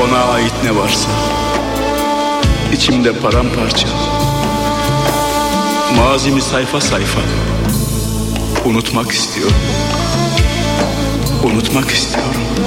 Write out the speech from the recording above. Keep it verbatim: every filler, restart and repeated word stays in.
ona ait ne varsa içimde paramparça. Mazimi sayfa sayfa unutmak istiyorum. Unutmak istiyorum.